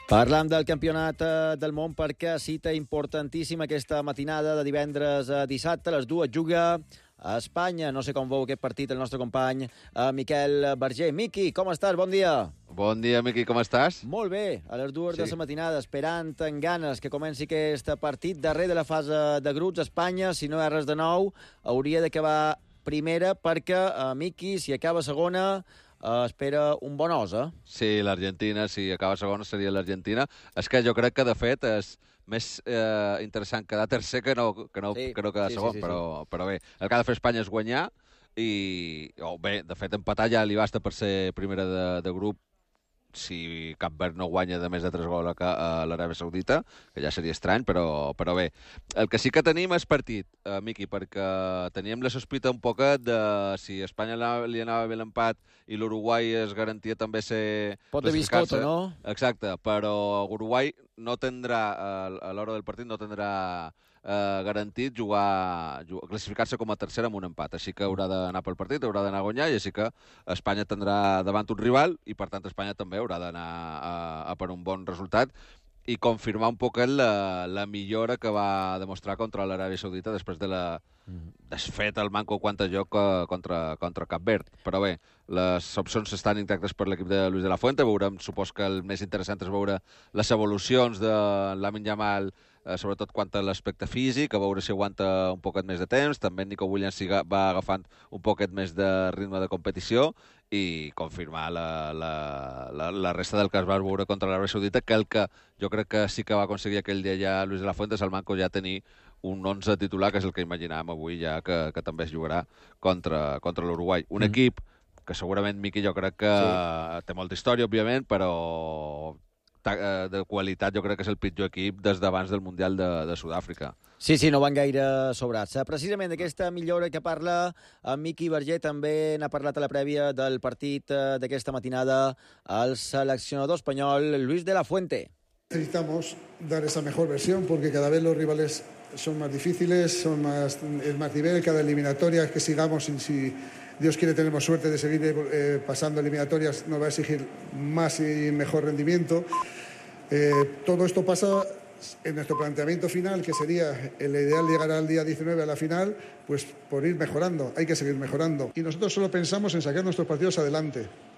Parlam del campionat del món perquè cita importantíssima aquesta matinada de divendres a dissabte. A les 2 juga a Espanya. No sé com veu aquest partit el nostre company Miquel Berger. Miqui, com estàs? Bon dia. Bon dia, Miqui, com estàs? Molt bé, a les 2 de la matinada, esperant amb ganes que comenci aquest partit darrer de la fase de grups. Espanya, si no hi ha res de nou, hauria d'acabar primera perquè, Miqui, si acaba segona, espera un bon os, eh? Sí, l'Argentina, si acaba segona, seria l'Argentina. És que jo crec que, de fet, és més interessant quedar tercer que no quedar segon, però bé, el que ha de fer Espanya és guanyar i, bé, de fet, empatar ja li basta per ser primera de grup si Cap Verd no guanya de més de 3 gols a l'Aràbia Saudita, que ja seria estrany, però bé. El que sí que tenim és partit, Miqui, perquè teníem la sospita un poquet de si a Espanya li anava bé l'empat i l'Uruguai es garantia també ser... Pot de biscota, no? Exacte, però Uruguai no tindrà, a l'hora del partit, no tindrà garantit classificar-se com a tercera amb un empat. Així que haurà d'anar pel partit, haurà d'anar a guanyar, i així que Espanya tindrà davant un rival i, per tant, Espanya també haurà d'anar a per un bon resultat i confirmar un poc la millora que va demostrar contra l'Aràbia Saudita després de la desfet al manco quant a joc contra Cap Verd. Però bé, les opcions estan intactes per l'equip de Luis de la Fuente. Veurem, supos que el més interessant és veure les evolucions de Lamine Yamal, sobretot quant a l'aspecte físic, a veure si aguanta un poquet més de temps. També Nico Williams va agafant un poquet més de ritme de competició i confirmar la resta del que es va veure contra l'Aràbia Saudita, que el que jo crec que sí que va aconseguir aquell dia ja Luis de la Fuente és el manco ja tenir un 11 titular, que és el que imaginàvem avui ja que també es jugarà contra l'Uruguai. Un equip que segurament, Miqui, jo crec que té molta història, òbviament, però de qualitat jo crec que és el pitjor equip des d'abans del Mundial de Sud-àfrica. Sí, no van gaire sobrats. Precisament d'aquesta millora que parla en Miqui Berger també n'ha parlat a la prèvia del partit d'aquesta matinada el seleccionador espanyol Luis de la Fuente. Necesitamos dar esa mejor versión porque cada vez los rivales son más difíciles, es más nivel, cada eliminatoria que sigamos, si Dios quiere tenemos suerte de seguir pasando eliminatorias, nos va a exigir más y mejor rendimiento. Todo esto pasa en nuestro planteamiento final, que sería el ideal llegar al día 19 a la final, pues por ir mejorando, hay que seguir mejorando. Y nosotros solo pensamos en sacar nuestros partidos adelante.